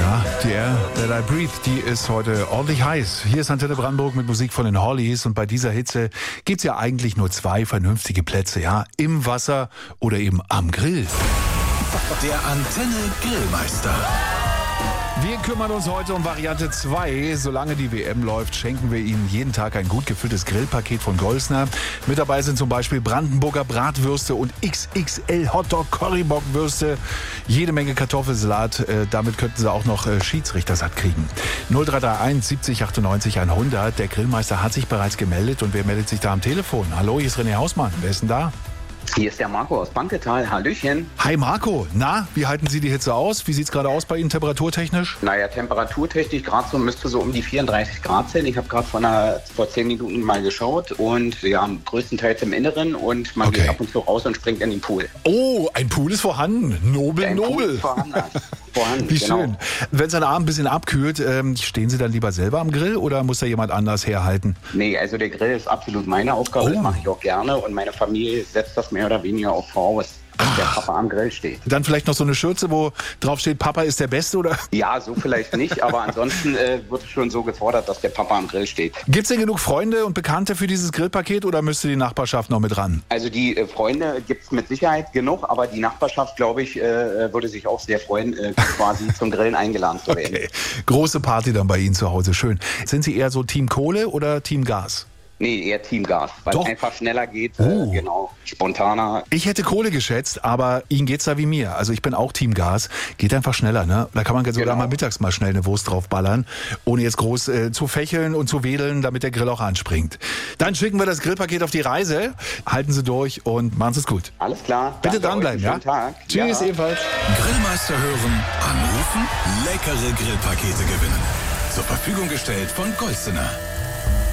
Ja, die Air That I Breathe, die ist heute ordentlich heiß. Hier ist Antenne Brandenburg mit Musik von den Hollies und bei dieser Hitze gibt's ja eigentlich nur zwei vernünftige Plätze, ja, im Wasser oder eben am Grill. Der Antenne Grillmeister. Wir kümmern uns heute um Variante 2. Solange die WM läuft, schenken wir Ihnen jeden Tag ein gut gefülltes Grillpaket von Golsner. Mit dabei sind zum Beispiel Brandenburger Bratwürste und XXL Hotdog Currybockwürste. Jede Menge Kartoffelsalat. Damit könnten Sie auch noch Schiedsrichter satt kriegen. 0331 70 98 100. Der Grillmeister hat sich bereits gemeldet. Und wer meldet sich da am Telefon? Hallo, hier ist René Hausmann. Wer ist denn da? Hier ist der Marco aus Banketal. Hallöchen. Hi Marco. Na, wie halten Sie die Hitze aus? Wie sieht's gerade aus bei Ihnen temperaturtechnisch? Naja, temperaturtechnisch gerade so müsste so um die 34 Grad sein. Ich habe gerade vor 10 Minuten mal geschaut und ja, größtenteils im Inneren und man geht ab und zu raus und springt in den Pool. Oh, ein Pool ist vorhanden. Nobel. Pool ist vorhanden. Wie genau. schön. Wenn es an Abend ein bisschen abkühlt, stehen Sie dann lieber selber am Grill oder muss da jemand anders herhalten? Nee, also der Grill ist absolut meine Aufgabe. Das mache ich auch gerne und meine Familie setzt das mehr oder weniger auch voraus, dass der Papa am Grill steht. Dann vielleicht noch so eine Schürze, wo drauf steht, Papa ist der Beste, oder? Ja, so vielleicht nicht, aber ansonsten wird schon so gefordert, dass der Papa am Grill steht. Gibt's denn genug Freunde und Bekannte für dieses Grillpaket oder müsste die Nachbarschaft noch mit ran? Also die Freunde gibt's mit Sicherheit genug, aber die Nachbarschaft, glaube ich, würde sich auch sehr freuen, quasi zum Grillen eingeladen zu werden. Okay. Große Party dann bei Ihnen zu Hause, schön. Sind Sie eher so Team Kohle oder Team Gas? Nee, eher Teamgas, weil es einfach schneller geht, genau, spontaner. Ich hätte Kohle geschätzt, aber Ihnen geht's da wie mir. Also ich bin auch Team Gas. Geht einfach schneller, ne? Da kann man sogar mal mittags mal schnell eine Wurst draufballern, ohne jetzt groß zu fächeln und zu wedeln, damit der Grill auch anspringt. Dann schicken wir das Grillpaket auf die Reise. Halten Sie durch und machen Sie es gut. Alles klar. Bitte dranbleiben, ja? Tag. Tschüss, ebenfalls. Grillmeister hören, anrufen, leckere Grillpakete gewinnen. Zur Verfügung gestellt von Golsener.